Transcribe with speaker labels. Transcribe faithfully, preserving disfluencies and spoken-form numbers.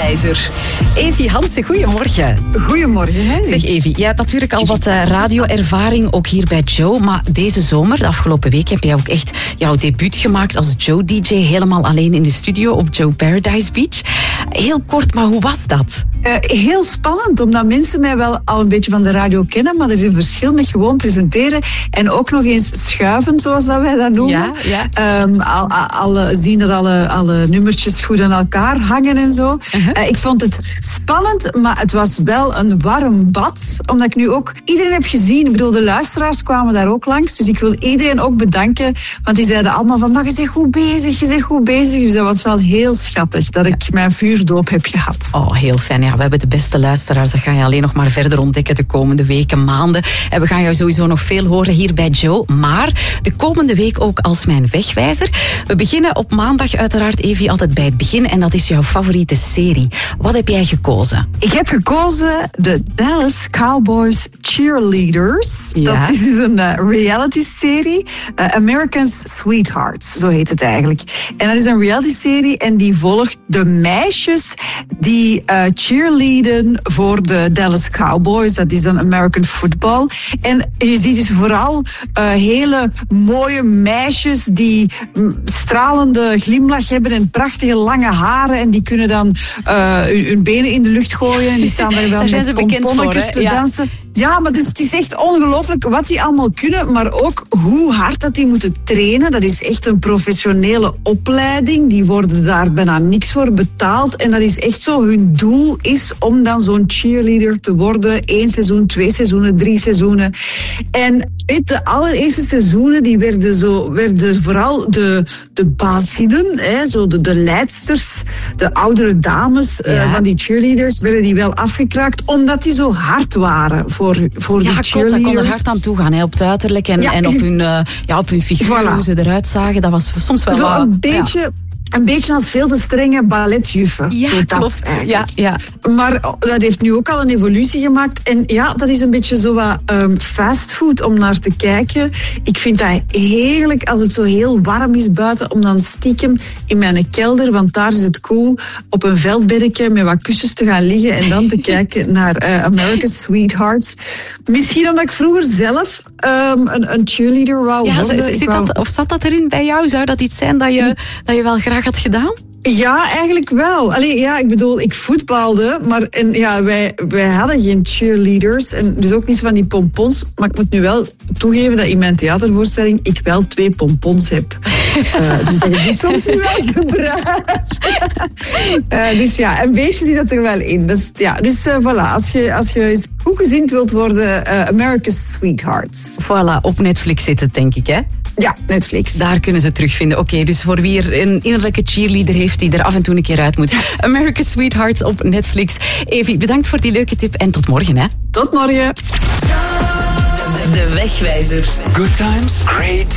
Speaker 1: Wegwijzer.
Speaker 2: Evie Hansen, goedemorgen.
Speaker 3: Goedemorgen. Hè?
Speaker 2: Zeg Evie, jij hebt natuurlijk al wat uh, radioervaring, ook hier bij Joe. Maar deze zomer, de afgelopen week, heb jij ook echt jouw debuut gemaakt als Joe-D J. Helemaal alleen in de studio op Joe Paradise Beach. Heel kort, maar hoe was dat?
Speaker 3: Uh, heel spannend, omdat mensen mij wel al een beetje van de radio kennen, maar er is een verschil met gewoon presenteren en ook nog eens schuiven, zoals dat wij dat noemen.
Speaker 2: Ja, ja.
Speaker 3: Um, al, al, al, zien dat alle, alle nummertjes goed aan elkaar hangen en zo. Uh-huh. Uh, ik vond het spannend, maar het was wel een warm bad, omdat ik nu ook iedereen heb gezien. Ik bedoel, de luisteraars kwamen daar ook langs, dus ik wil iedereen ook bedanken, want die zeiden allemaal van, maar je bent goed bezig, je bent goed bezig. Dus dat was wel heel schattig, dat ik mijn vuurdoop heb gehad.
Speaker 2: Oh, heel fijn. Ja, we hebben de beste luisteraars. Dat ga je alleen nog maar verder ontdekken de komende weken, maanden. En we gaan jou sowieso nog veel horen hier bij Joe. Maar de komende week ook als mijn wegwijzer. We beginnen op maandag uiteraard, Evie, altijd bij het begin. En dat is jouw favoriete serie. Wat heb jij gekozen?
Speaker 3: Ik heb gekozen de Dallas Cowboys Cheerleaders.
Speaker 2: Ja.
Speaker 3: Dat is dus een uh, reality-serie. Uh, America's Sweethearts, zo heet het eigenlijk. En dat is een reality-serie en die volgt de meisjes die uh, cheerleaden voor de Dallas Cowboys. Dat is dan American football. En je ziet dus vooral uh, hele mooie meisjes die mm, stralende glimlach hebben en prachtige lange haren. En die kunnen dan uh, hun, hun benen in de lucht gooien. En die staan daar dan
Speaker 2: daar met pomponnetjes
Speaker 3: te
Speaker 2: ja.
Speaker 3: dansen. Ja, maar het is, het is echt ongelooflijk wat die allemaal kunnen. Maar ook hoe hard dat die moeten trainen. Dat is echt een professionele opleiding. Die worden daar bijna niks voor betaald. En dat is echt zo, hun doel is om dan zo'n cheerleader te worden. Eén seizoen, twee seizoenen, drie seizoenen. En weet, de allereerste seizoenen die werden, zo, werden vooral de, de bazinnen, hè, zo de, de leidsters, de oudere dames ja. uh, van die cheerleaders, werden die wel afgekraakt, omdat die zo hard waren voor, voor
Speaker 2: ja,
Speaker 3: die cheerleaders.
Speaker 2: Ja, dat kon er hard aan toe gaan, hè, op het uiterlijk en, ja. en op, hun, uh, ja, op hun figuur, voilà. Hoe ze eruit zagen. Dat was soms wel...
Speaker 3: Zo
Speaker 2: uh,
Speaker 3: een beetje...
Speaker 2: Ja.
Speaker 3: Een beetje als veel te strenge balletjuffen.
Speaker 2: Ja,
Speaker 3: zo dat
Speaker 2: klopt.
Speaker 3: Eigenlijk.
Speaker 2: Ja, ja.
Speaker 3: Maar dat heeft nu ook al een evolutie gemaakt. En ja, dat is een beetje zo wat um, fastfood om naar te kijken. Ik vind dat heerlijk als het zo heel warm is buiten, om dan stiekem in mijn kelder, want daar is het cool, op een veldbeddetje met wat kussens te gaan liggen en dan te kijken naar uh, America's Sweethearts. Misschien omdat ik vroeger zelf um, een, een cheerleader wou
Speaker 2: ja,
Speaker 3: worden.
Speaker 2: Zit
Speaker 3: wou...
Speaker 2: dat, of zat dat erin bij jou? Zou dat iets zijn dat je, dat je wel graag had gedaan?
Speaker 3: Ja, eigenlijk wel. Allee, ja, ik bedoel, ik voetbalde, maar en, ja, wij, wij hadden geen cheerleaders en dus ook niet van die pompons. Maar ik moet nu wel toegeven dat in mijn theatervoorstelling ik wel twee pompons heb. uh, dus dat ik die soms niet wel gebruik. uh, dus ja, een beetje zit dat er wel in. Dus, ja, dus uh, voilà, als je, als je eens goed gezind wilt worden, uh, America's Sweethearts.
Speaker 2: Voilà, op Netflix zit het, denk ik, hè?
Speaker 3: Ja, Netflix.
Speaker 2: Daar kunnen ze het terugvinden. Oké, okay, dus voor wie er een innerlijke cheerleader heeft die er af en toe een keer uit moet. America's Sweethearts op Netflix. Evie, bedankt voor die leuke tip en tot morgen, hè.
Speaker 3: Tot morgen.
Speaker 1: De Wegwijzer.
Speaker 4: Good times, great